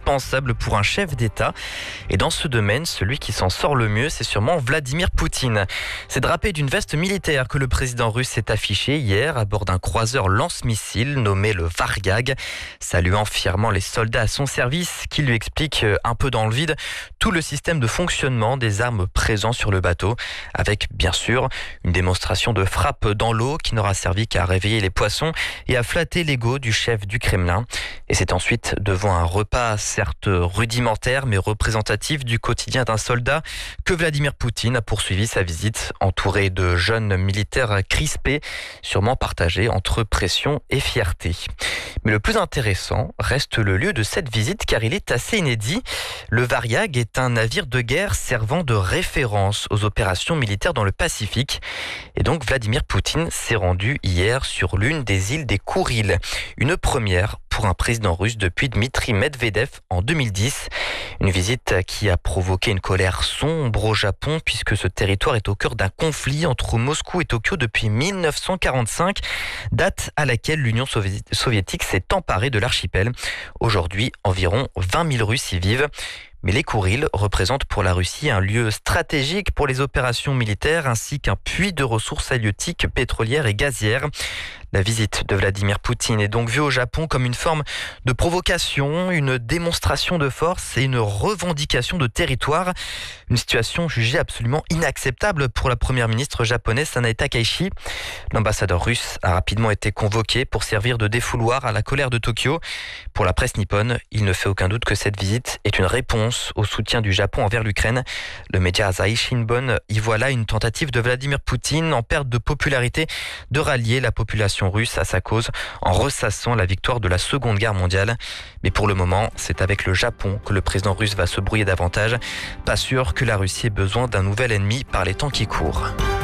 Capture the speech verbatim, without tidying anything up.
indispensable pour un chef d'État. Et dans ce domaine, celui qui s'en sort le mieux, c'est sûrement Vladimir Poutine. C'est drapé d'une veste militaire que le président russe s'est affiché hier à bord d'un croiseur lance-missiles nommé le Varyag, saluant fièrement les soldats à son service qui lui expliquent un peu dans le vide tout le système de fonctionnement des armes présents sur le bateau, avec bien sûr une démonstration de frappe dans l'eau qui n'aura servi qu'à réveiller les poissons et à flatter l'ego du chef du Kremlin. Et c'est ensuite devant un repas certes rudimentaire mais représentatif du quotidien d'un soldat que Vladimir Poutine a poursuivi sa visite, entouré de jeunes militaires crispés, sûrement partagés entre pression et fierté. Mais le plus intéressant reste le lieu de cette visite car il est assez inédit. Le Varyag est un navire de guerre servant de référence aux opérations militaires dans le Pacifique. Et donc Vladimir Poutine s'est rendu hier sur l'une des îles des Kouriles. Une première pour un président russe depuis Dmitri Medvedev en deux mille dix. Une visite qui a provoqué une colère sombre au Japon puisque ce territoire est au cœur d'un conflit entre Moscou et Tokyo depuis mille neuf cent quarante-cinq, date à laquelle l'Union soviétique s'est emparée de l'archipel. Aujourd'hui, environ vingt mille Russes y vivent. Mais les Kouriles représentent pour la Russie un lieu stratégique pour les opérations militaires ainsi qu'un puits de ressources halieutiques, pétrolières et gazières. La visite de Vladimir Poutine est donc vue au Japon comme une forme de provocation, une démonstration de force et une revendication de territoire. Une situation jugée absolument inacceptable pour la première ministre japonaise Sanae Takaichi. L'ambassadeur russe a rapidement été convoqué pour servir de défouloir à la colère de Tokyo. Pour la presse nippone, il ne fait aucun doute que cette visite est une réponse au soutien du Japon envers l'Ukraine. Le média Asahi Shimbun y voit là une tentative de Vladimir Poutine en perte de popularité de rallier la population russe à sa cause en ressassant la victoire de la Seconde Guerre mondiale. Mais pour le moment, c'est avec le Japon que le président russe va se brouiller davantage. Pas sûr que la Russie ait besoin d'un nouvel ennemi par les temps qui courent.